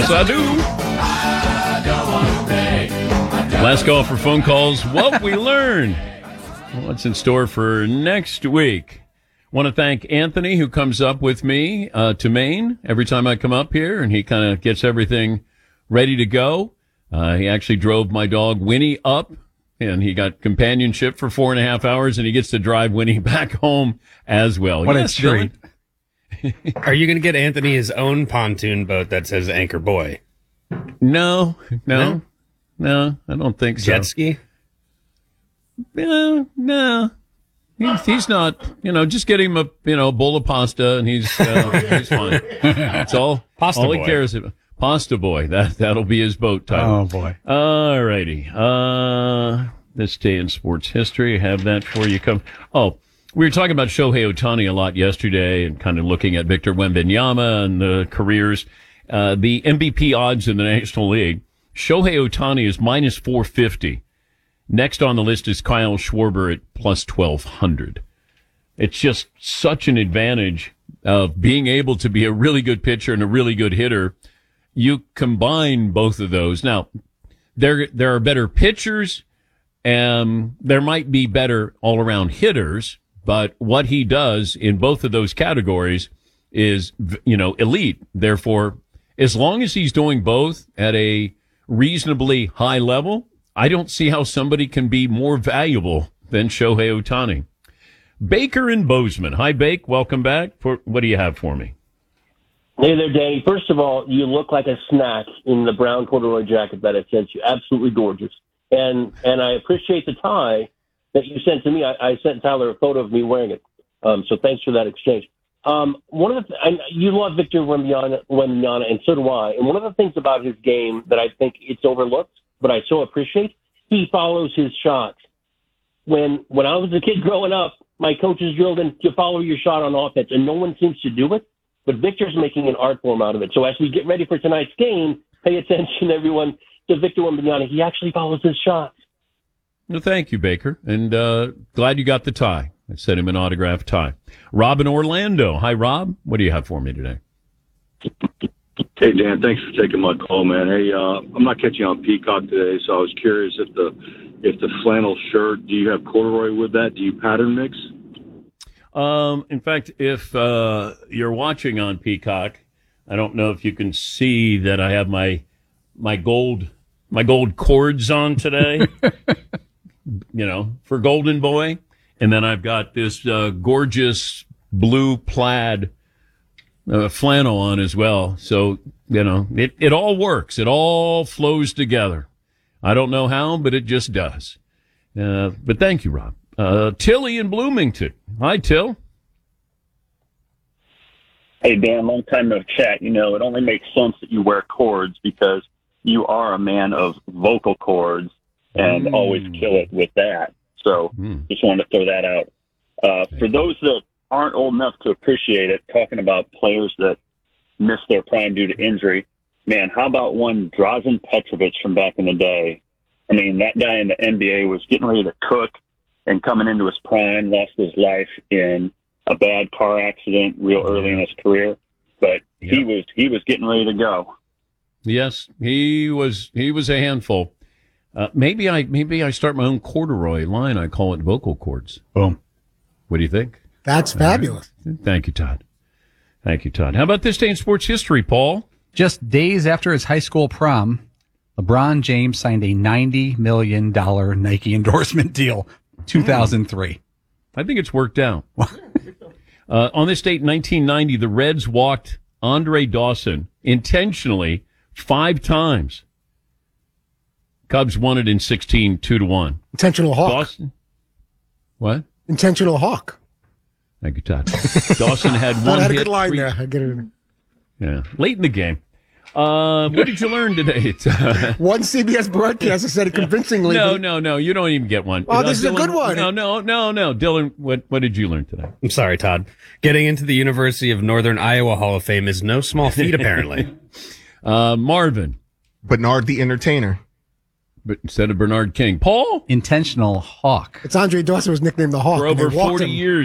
I do. Last call for phone calls. What we learned. What's in store for next week? Want to thank Anthony, who comes up with me to Maine every time I come up here, and he kind of gets everything ready to go. He actually drove my dog Winnie up, and he got companionship for 4.5 hours, and he gets to drive Winnie back home as well. What a treat. Are you going to get Anthony his own pontoon boat that says Anchor Boy? No, I don't think so. Jet ski? No. He's not, just get him a bowl of pasta and he's fine. That's all. Pasta all boy. He cares about. Pasta boy. That'll be his boat title. Oh boy. All righty. This day in sports history, I have that for you. We were talking about Shohei Ohtani a lot yesterday and kind of looking at Victor Wembanyama and the careers. The MVP odds in the National League. Shohei Ohtani is minus 450. Next on the list is Kyle Schwarber at plus 1,200. It's just such an advantage of being able to be a really good pitcher and a really good hitter. You combine both of those. Now, there are better pitchers, and there might be better all-around hitters, but what he does in both of those categories is, elite. Therefore, as long as he's doing both at a reasonably high level, I don't see how somebody can be more valuable than Shohei Ohtani. Baker and Bozeman. Hi, Bake. Welcome back. What do you have for me? Hey there, Danny. First of all, you look like a snack in the brown corduroy jacket that I sent you. Absolutely gorgeous. And I appreciate the tie that you sent to me. I sent Tyler a photo of me wearing it. So thanks for that exchange. You love Victor Wembanyama, and so do I. And one of the things about his game that I think it's overlooked, but I so appreciate, he follows his shots. When I was a kid growing up, my coaches drilled in to follow your shot on offense, and no one seems to do it. But Victor's making an art form out of it. So as we get ready for tonight's game, pay attention, everyone, to Victor Wembanyama. He actually follows his shots. Well, thank you, Baker, and glad you got the tie. I sent him an autographed tie. Rob in Orlando. Hi, Rob. What do you have for me today? Hey, Dan, thanks for taking my call, man. Hey, I'm not catching on Peacock today, so I was curious if the flannel shirt, do you have corduroy with that? Do you pattern mix? In fact, if you're watching on Peacock, I don't know if you can see that I have my gold cords on today, for Golden Boy. And then I've got this gorgeous blue plaid flannel on as well. So, it all works. It all flows together. I don't know how, but it just does. But thank you, Rob. Tilly in Bloomington. Hi, Till. Hey, Dan, long time no chat. It only makes sense that you wear cords because you are a man of vocal cords and always kill it with that. So just wanted to throw that out. For those that aren't old enough to appreciate it, talking about players that missed their prime due to injury, man, how about one Drazen Petrovic from back in the day? I mean, that guy in the NBA was getting ready to cook and coming into his prime, lost his life in a bad car accident real early in his career. But he was getting ready to go. Yes, he was a handful. Maybe I start my own corduroy line. I call it vocal cords. Boom. What do you think? That's fabulous. Thank you, Todd. How about this day in sports history, Paul? Just days after his high school prom, LeBron James signed a $90 million Nike endorsement deal, 2003. I think it's worked out. On this date in 1990, the Reds walked Andre Dawson intentionally 5 times. Cubs won it in 16, 2-1. Intentional hawk. Dawson? What? Intentional hawk. Thank you, Todd. Dawson had one I had a hit. good line there. I get it. Yeah, late in the game. What did you learn today? One CBS broadcaster said it convincingly. No. You don't even get one. Oh, this is a good one. No. Dylan, what did you learn today? I'm sorry, Todd. Getting into the University of Northern Iowa Hall of Fame is no small feat, apparently. Marvin. Bernard the Entertainer. But instead of Bernard King. Paul? Intentional hawk. It's Andre Dawson was nicknamed the Hawk. For over 40 years.